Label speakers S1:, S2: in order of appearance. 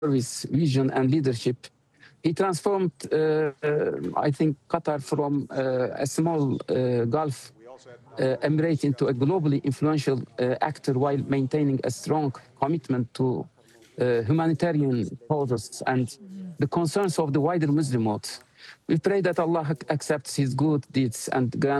S1: service, vision, and leadership. He transformed, I think, Qatar from a small Gulf emirate into a globally influential actor while maintaining a strong commitment to humanitarian causes and the concerns of the wider Muslim world. We pray that Allah accepts his good deeds and grants